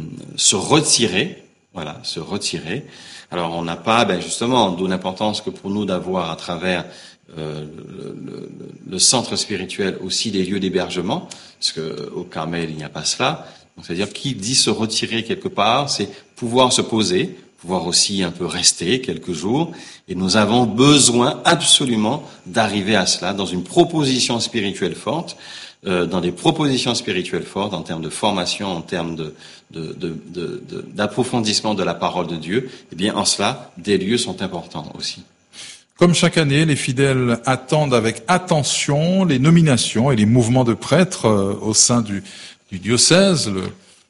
se retirer, voilà, se retirer. Alors on n'a pas, ben justement, d'où l'importance que pour nous d'avoir à travers euh, le, le, le centre spirituel aussi des lieux d'hébergement, parce que au Carmel il n'y a pas cela. Donc c'est-à-dire qui dit se retirer quelque part, c'est pouvoir se poser, pouvoir aussi un peu rester quelques jours. Et nous avons besoin absolument d'arriver à cela dans une proposition spirituelle forte, euh, dans des propositions spirituelles fortes en termes de formation, en termes de, de, de, de, de, d'approfondissement de la parole de Dieu. Eh bien, en cela, des lieux sont importants aussi. Comme chaque année, les fidèles attendent avec attention les nominations et les mouvements de prêtres euh, au sein du, du diocèse, le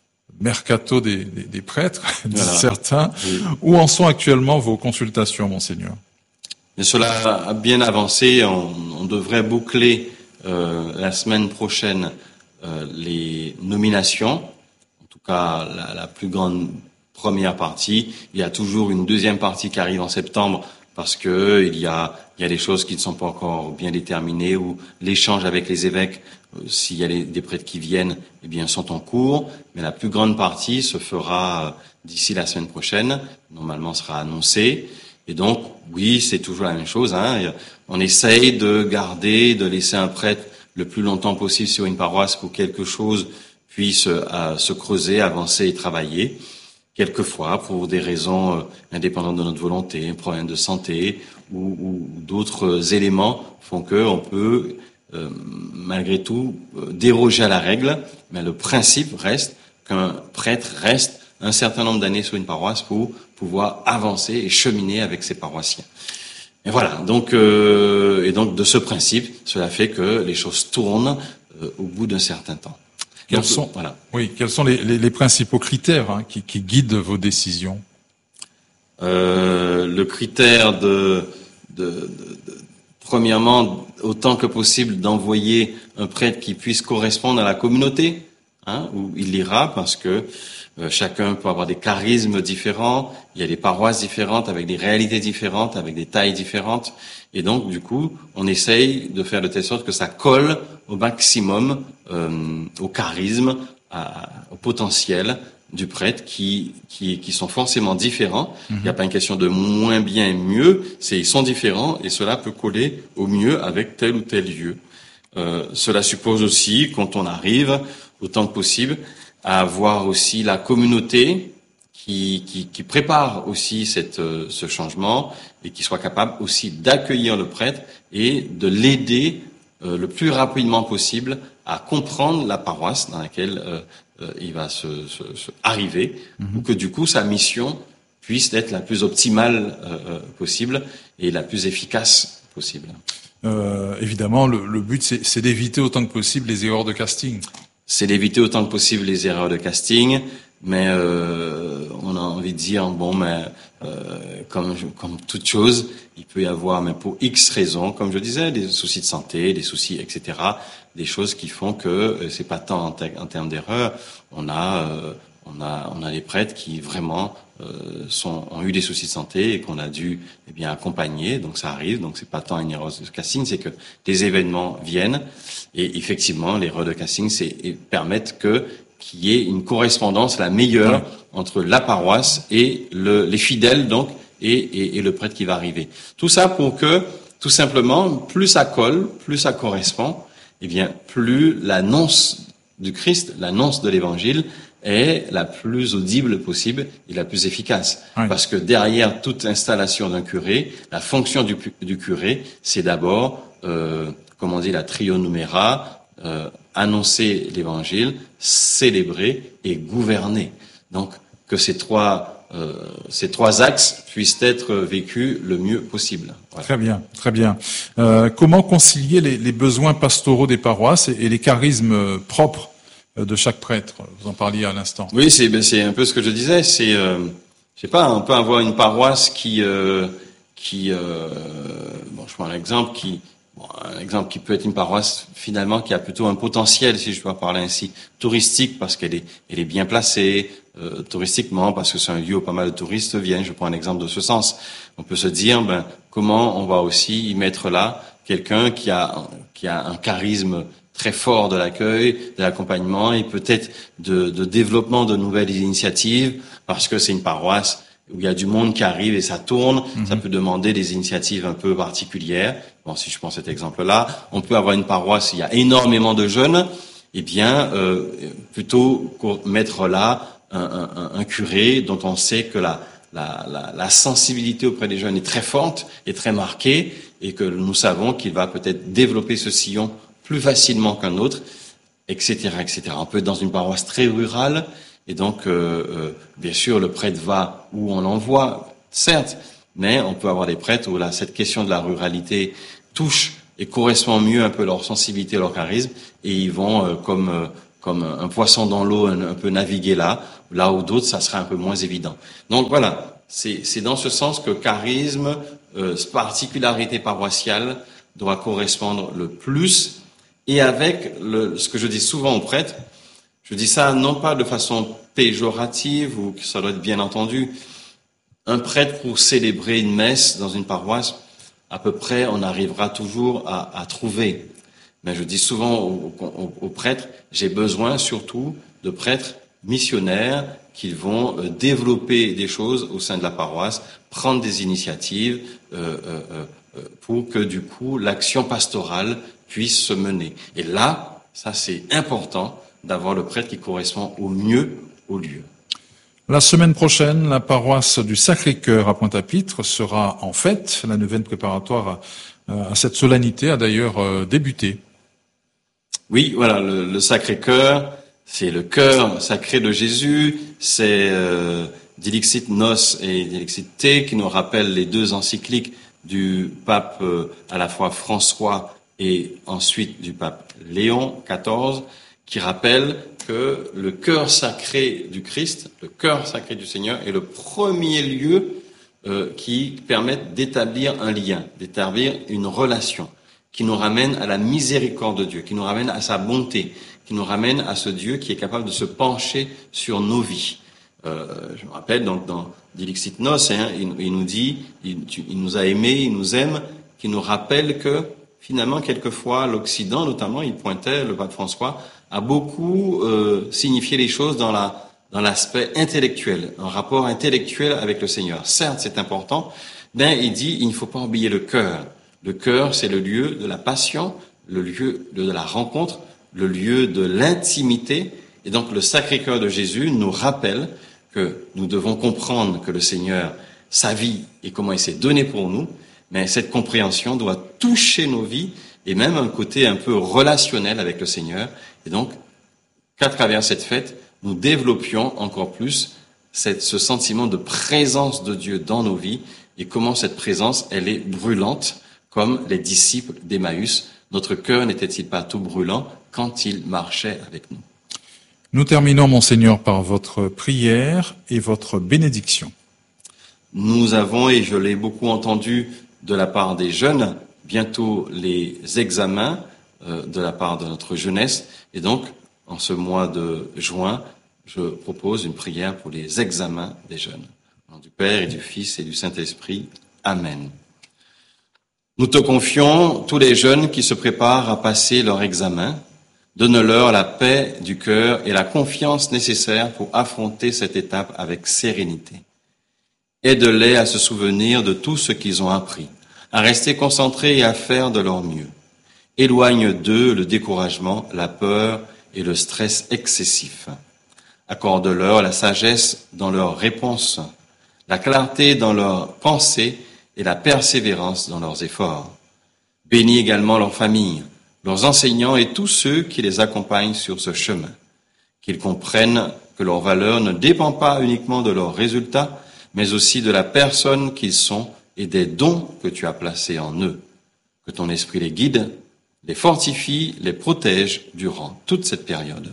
mercato des, des, des prêtres, disent Voilà. certains. Oui. Où en sont actuellement vos consultations, Monseigneur? Mais cela a bien avancé. On, on devrait boucler euh, la semaine prochaine euh, les nominations. En tout cas, la, la plus grande première partie. Il y a toujours une deuxième partie qui arrive en septembre parce que il y a il y a des choses qui ne sont pas encore bien déterminées ou l'échange avec les évêques, euh, s'il y a les, des prêtres qui viennent, eh bien sont en cours. Mais la plus grande partie se fera euh, d'ici la semaine prochaine. Normalement, sera annoncé. Et donc, oui, c'est toujours la même chose. Hein. On essaye de garder, de laisser un prêtre le plus longtemps possible sur une paroisse pour que quelque chose puisse euh, se creuser, avancer et travailler. Quelquefois, pour des raisons euh, indépendantes de notre volonté, un problème de santé ou, ou d'autres éléments font que on peut, euh, malgré tout, euh, déroger à la règle. Mais le principe reste qu'un prêtre reste un certain nombre d'années sur une paroisse pour pouvoir avancer et cheminer avec ses paroissiens. Et voilà. Donc, euh, et donc de ce principe, cela fait que les choses tournent euh, au bout d'un certain temps. Quels Donc, sont, voilà. oui, quels sont les, les, les principaux critères hein, qui, qui guident vos décisions? Euh, le critère de, de, de, de, premièrement, autant que possible, d'envoyer un prêtre qui puisse correspondre à la communauté, hein, où il ira, parce que euh, chacun peut avoir des charismes différents, il y a des paroisses différentes, avec des réalités différentes, avec des tailles différentes, et donc, du coup, on essaye de faire de telle sorte que ça colle au maximum euh, au charisme, à, au potentiel du prêtre qui, qui, qui sont forcément différents. Mm-hmm. Il n'y a pas une question de moins bien et mieux, c'est ils sont différents et cela peut coller au mieux avec tel ou tel lieu. Euh, cela suppose aussi, quand on arrive, autant que possible, à avoir aussi la communauté qui, qui, qui prépare aussi cette, euh, ce changement et qui soit capable aussi d'accueillir le prêtre et de l'aider euh, le plus rapidement possible à comprendre la paroisse dans laquelle euh, euh, il va se, se, se arriver, mm-hmm. pour que du coup sa mission puisse être la plus optimale euh, possible et la plus efficace possible. Euh, évidemment, le, le but c'est, c'est d'éviter autant que possible les erreurs de casting. C'est d'éviter autant que possible les erreurs de casting, mais euh, on a envie de dire bon, mais euh, comme comme toute chose, il peut y avoir, mais pour X raisons, comme je disais, des soucis de santé, des soucis, et cetera, des choses qui font que euh, c'est pas tant en, te- en termes d'erreurs. On a euh, on a on a des prêtres qui vraiment euh, sont ont eu des soucis de santé et qu'on a dû eh bien accompagner. Donc ça arrive. Donc c'est pas tant une erreur de casting, c'est que des événements viennent et effectivement l'erreur de casting, c'est permettre que qu'il y ait une correspondance la meilleure ouais. entre la paroisse et le, les fidèles donc et, et, et le prêtre qui va arriver. Tout ça pour que tout simplement plus ça colle, plus ça correspond, eh bien plus l'annonce du Christ, l'annonce de l'Évangile est la plus audible possible et la plus efficace. Oui. Parce que derrière toute installation d'un curé, la fonction du, du curé, c'est d'abord, euh, comme on dit, la trionumera, euh, annoncer l'Évangile, célébrer et gouverner. Donc, que ces trois, euh, ces trois axes puissent être vécus le mieux possible. Voilà. Très bien, très bien. Euh, comment concilier les, les besoins pastoraux des paroisses et, et les charismes propres de chaque prêtre? Vous en parliez à l'instant. Oui, c'est, ben, c'est un peu ce que je disais. C'est, euh, je sais pas, on peut avoir une paroisse qui, euh, qui, euh, bon, je prends un exemple, qui bon, un exemple qui peut être une paroisse finalement qui a plutôt un potentiel, si je dois parler ainsi, touristique parce qu'elle est, elle est bien placée, euh, touristiquement parce que c'est un lieu où pas mal de touristes viennent. Je prends un exemple de ce sens. On peut se dire, ben, comment on va aussi y mettre là quelqu'un qui a, qui a un charisme très fort de l'accueil, de l'accompagnement et peut-être de, de développement de nouvelles initiatives parce que c'est une paroisse où il y a du monde qui arrive et ça tourne, mmh. Ça peut demander des initiatives un peu particulières. Bon, si je prends cet exemple-là, on peut avoir une paroisse où il y a énormément de jeunes, eh bien, euh, plutôt mettre là un, un, un curé dont on sait que la, la, la, la sensibilité auprès des jeunes est très forte et très marquée et que nous savons qu'il va peut-être développer ce sillon plus facilement qu'un autre, et cetera, et cetera. On peut être dans une paroisse très rurale, et donc, euh, euh, bien sûr, le prêtre va où on l'envoie, certes, mais on peut avoir des prêtres où là, cette question de la ruralité touche et correspond mieux un peu à leur sensibilité, à leur charisme, et ils vont euh, comme euh, comme un poisson dans l'eau, un, un peu naviguer là, là où d'autres, ça sera un peu moins évident. Donc voilà, c'est, c'est dans ce sens que charisme, euh, particularité paroissiale, doit correspondre le plus. Et avec le, ce que je dis souvent aux prêtres, je dis ça non pas de façon péjorative ou que ça doit être bien entendu. Un prêtre pour célébrer une messe dans une paroisse, à peu près, on arrivera toujours à, à trouver. Mais je dis souvent aux, aux, aux prêtres, j'ai besoin surtout de prêtres missionnaires qui vont euh, développer des choses au sein de la paroisse, prendre des initiatives euh, euh, euh, pour que du coup l'action pastorale puisse se mener. Et là, ça c'est important d'avoir le prêtre qui correspond au mieux au lieu. La semaine prochaine, la paroisse du Sacré-Cœur à Pointe-à-Pitre sera en fête. La neuvaine préparatoire à, à cette solennité a d'ailleurs euh, débuté. Oui, voilà, le, le Sacré-Cœur, c'est le cœur sacré de Jésus, c'est euh, Dilixit Nos et Dilixit Te qui nous rappellent les deux encycliques du pape euh, à la fois François et ensuite du pape Léon quatorze, qui rappellent que le cœur sacré du Christ, le cœur sacré du Seigneur, est le premier lieu euh, qui permet d'établir un lien, d'établir une relation, qui nous ramène à la miséricorde de Dieu, qui nous ramène à sa bonté, qui nous ramène à ce Dieu qui est capable de se pencher sur nos vies. Euh, je me rappelle donc dans Dilixit Nos, hein, il, il nous dit, il, il nous a aimés, il nous aime, qui nous rappelle que finalement, quelquefois, l'Occident, notamment, il pointait, le pape François, a beaucoup euh, signifié les choses dans la dans l'aspect intellectuel, un rapport intellectuel avec le Seigneur. Certes, c'est important, mais il dit, il ne faut pas oublier le cœur. Le cœur, c'est le lieu de la passion, le lieu de la rencontre, le lieu de l'intimité. Et donc, le Sacré-Cœur de Jésus nous rappelle que nous devons comprendre que le Seigneur, sa vie et comment il s'est donné pour nous, mais cette compréhension doit toucher nos vies et même un côté un peu relationnel avec le Seigneur. Et donc, qu'à travers cette fête, nous développions encore plus cette, ce sentiment de présence de Dieu dans nos vies et comment cette présence, elle est brûlante, comme les disciples d'Emmaüs. Notre cœur n'était-il pas tout brûlant quand ils marchaient avec nous? Nous terminons, Monseigneur, par votre prière et votre bénédiction. Nous avons, et je l'ai beaucoup entendu de la part des jeunes, bientôt les examens euh, de la part de notre jeunesse. Et donc, en ce mois de juin, je propose une prière pour les examens des jeunes. Au nom du Père et du Fils et du Saint-Esprit. Amen. Nous te confions tous les jeunes qui se préparent à passer leur examen. Donne-leur la paix du cœur et la confiance nécessaire pour affronter cette étape avec sérénité. Aide-les à se souvenir de tout ce qu'ils ont appris, à rester concentrés et à faire de leur mieux. Éloigne d'eux le découragement, la peur et le stress excessif. Accorde-leur la sagesse dans leurs réponses, la clarté dans leurs pensées et la persévérance dans leurs efforts. Bénis également leurs familles, leurs enseignants et tous ceux qui les accompagnent sur ce chemin. Qu'ils comprennent que leur valeur ne dépend pas uniquement de leurs résultats, mais aussi de la personne qu'ils sont et des dons que tu as placés en eux. Que ton esprit les guide, les fortifie, les protège durant toute cette période.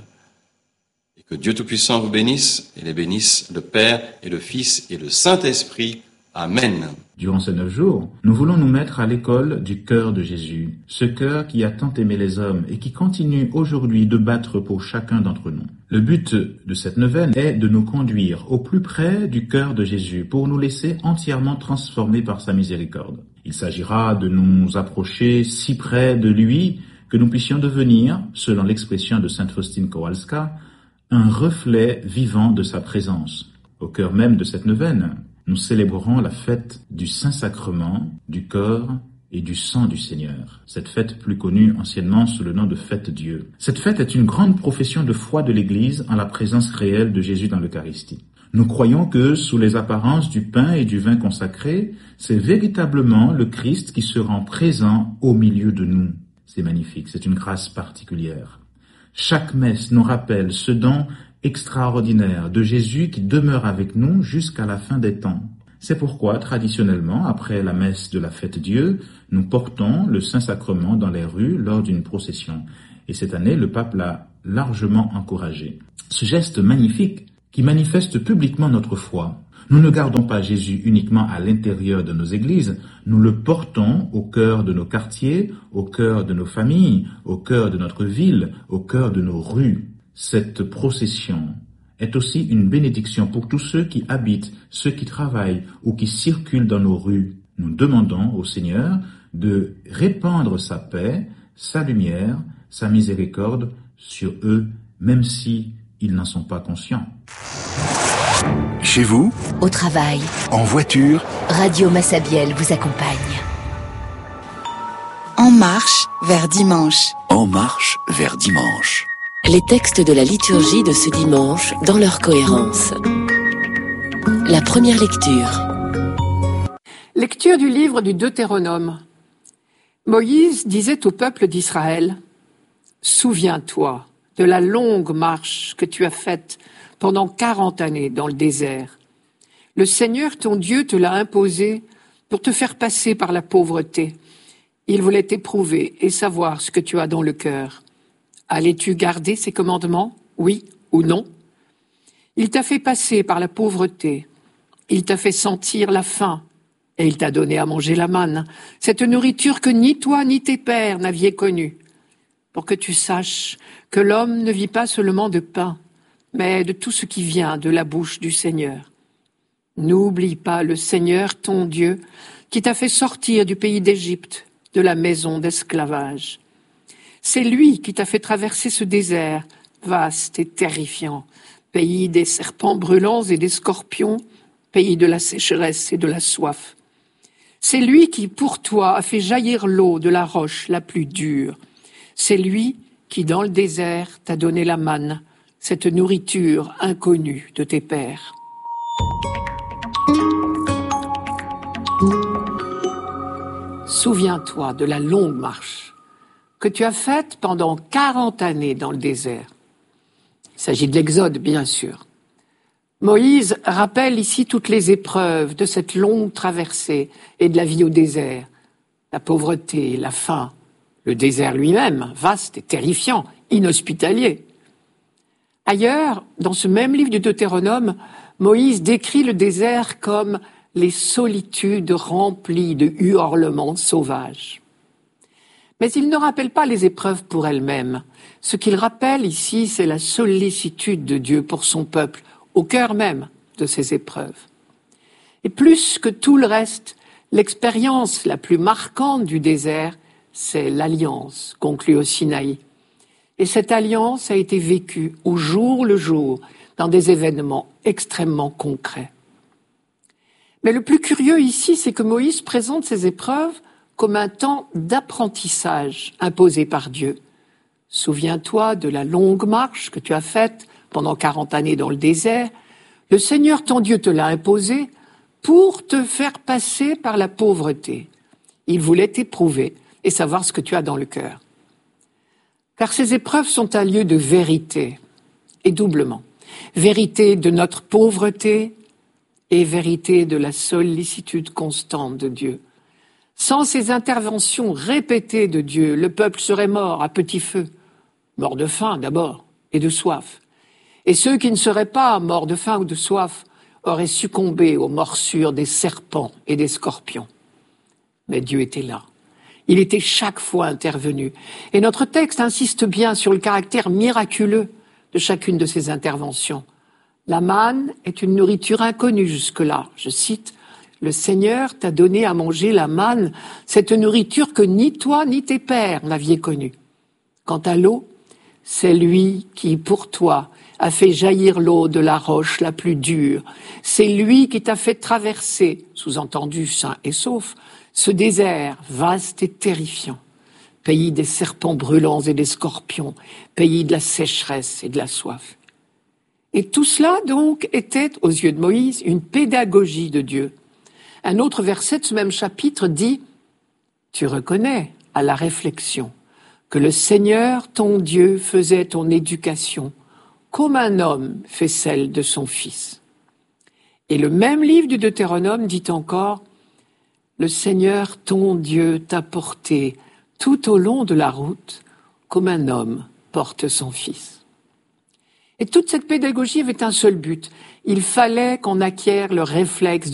Et que Dieu Tout-Puissant vous bénisse et les bénisse, le Père et le Fils et le Saint-Esprit. Amen. Durant ces neuf jours, nous voulons nous mettre à l'école du cœur de Jésus, ce cœur qui a tant aimé les hommes et qui continue aujourd'hui de battre pour chacun d'entre nous. Le but de cette neuvaine est de nous conduire au plus près du cœur de Jésus pour nous laisser entièrement transformer par sa miséricorde. Il s'agira de nous approcher si près de lui que nous puissions devenir, selon l'expression de sainte Faustine Kowalska, un reflet vivant de sa présence. Au cœur même de cette neuvaine, nous célébrerons la fête du Saint-Sacrement, du corps et du sang du Seigneur. Cette fête plus connue anciennement sous le nom de Fête Dieu. Cette fête est une grande profession de foi de l'Église en la présence réelle de Jésus dans l'Eucharistie. Nous croyons que, sous les apparences du pain et du vin consacrés, c'est véritablement le Christ qui se rend présent au milieu de nous. C'est magnifique, c'est une grâce particulière. Chaque messe nous rappelle ce don extraordinaire de Jésus qui demeure avec nous jusqu'à la fin des temps. C'est pourquoi, traditionnellement, après la messe de la Fête Dieu, nous portons le Saint-Sacrement dans les rues lors d'une procession. Et cette année, le pape l'a largement encouragé. Ce geste magnifique qui manifeste publiquement notre foi. Nous ne gardons pas Jésus uniquement à l'intérieur de nos églises, nous le portons au cœur de nos quartiers, au cœur de nos familles, au cœur de notre ville, au cœur de nos rues. Cette procession est aussi une bénédiction pour tous ceux qui habitent, ceux qui travaillent ou qui circulent dans nos rues. Nous demandons au Seigneur de répandre sa paix, sa lumière, sa miséricorde sur eux, même si ils n'en sont pas conscients. Chez vous, Au travail, en voiture, Radio Massabielle vous accompagne. En marche vers dimanche. en marche vers dimanche. Les textes de la liturgie de ce dimanche dans leur cohérence. La première lecture. Lecture du livre du Deutéronome. Moïse disait au peuple d'Israël, « Souviens-toi de la longue marche que tu as faite pendant quarante années dans le désert. Le Seigneur ton Dieu te l'a imposé pour te faire passer par la pauvreté. Il voulait t'éprouver et savoir ce que tu as dans le cœur. Allais-tu garder ses commandements, oui ou non? Il t'a fait passer par la pauvreté. Il t'a fait sentir la faim. Et il t'a donné à manger la manne, cette nourriture que ni toi ni tes pères n'aviez connue, pour que tu saches que l'homme ne vit pas seulement de pain, mais de tout ce qui vient de la bouche du Seigneur. N'oublie pas le Seigneur ton Dieu, qui t'a fait sortir du pays d'Égypte, de la maison d'esclavage. C'est lui qui t'a fait traverser ce désert, vaste et terrifiant, pays des serpents brûlants et des scorpions, pays de la sécheresse et de la soif. C'est lui qui, pour toi, a fait jaillir l'eau de la roche la plus dure. C'est lui qui, dans le désert, t'a donné la manne, cette nourriture inconnue de tes pères. Souviens-toi de la longue marche que tu as faite pendant quarante années dans le désert. Il s'agit de l'Exode, bien sûr. Moïse rappelle ici toutes les épreuves de cette longue traversée et de la vie au désert. La pauvreté, la faim, le désert lui-même, vaste et terrifiant, inhospitalier. Ailleurs, dans ce même livre du Deutéronome, Moïse décrit le désert comme les solitudes remplies de hurlements sauvages. Mais il ne rappelle pas les épreuves pour elles-mêmes. Ce qu'il rappelle ici, c'est la sollicitude de Dieu pour son peuple, au cœur même de ces épreuves. Et plus que tout le reste, l'expérience la plus marquante du désert, c'est l'alliance conclue au Sinaï. Et cette alliance a été vécue au jour le jour dans des événements extrêmement concrets. Mais le plus curieux ici, c'est que Moïse présente ces épreuves comme un temps d'apprentissage imposé par Dieu. Souviens-toi de la longue marche que tu as faite pendant quarante années dans le désert. Le Seigneur ton Dieu te l'a imposé pour te faire passer par la pauvreté. Il voulait t'éprouver et savoir ce que tu as dans le cœur. Car ces épreuves sont un lieu de vérité, et doublement. Vérité de notre pauvreté et vérité de la sollicitude constante de Dieu. Sans ces interventions répétées de Dieu, le peuple serait mort à petit feu, mort de faim d'abord et de soif. Et ceux qui ne seraient pas morts de faim ou de soif aurait succombé aux morsures des serpents et des scorpions. Mais Dieu était là. Il était chaque fois intervenu. Et notre texte insiste bien sur le caractère miraculeux de chacune de ces interventions. La manne est une nourriture inconnue jusque-là. Je cite, « Le Seigneur t'a donné à manger la manne, cette nourriture que ni toi ni tes pères n'aviez connue. Quant à l'eau, c'est lui qui, pour toi, a fait jaillir l'eau de la roche la plus dure. C'est lui qui t'a fait traverser, sous-entendu sain et sauf, ce désert vaste et terrifiant, pays des serpents brûlants et des scorpions, pays de la sécheresse et de la soif. » Et tout cela, donc, était, aux yeux de Moïse, une pédagogie de Dieu. Un autre verset de ce même chapitre dit « Tu reconnais, à la réflexion, que le Seigneur, ton Dieu, faisait ton éducation, comme un homme fait celle de son fils. » Et le même livre du Deutéronome dit encore « Le Seigneur, ton Dieu, t'a porté tout au long de la route, comme un homme porte son fils. » Et toute cette pédagogie avait un seul but. Il fallait qu'on acquiert le réflexe